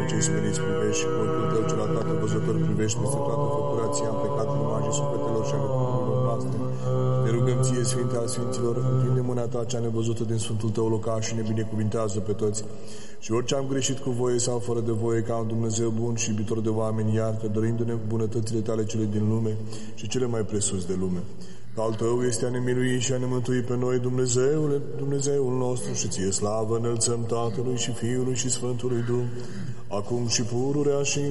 cei smeriți privești și cu ochiul tău cel atât văzător privești peste toată făpturația în pecatului uman și sufletelor și ale copiilor noastre. Ne rugăm ție, Sfinte al Sfinților, întinde mâna ta cea nevăzută din Sfântul tău locaș și ne binecuvintează pe toți. Și orice am greșit cu voie sau fără de voie, ca un Dumnezeu bun și iubitor de oameni, iartă, dorindu-ne bunătățile tale cele din lume și cele mai presus de lume. Al tău este a ne milui și a ne mântui pe noi, Dumnezeule, Dumnezeul nostru, și ție slavă înălțăm Tatălui și Fiului și Sfântului Duh, acum și pururea și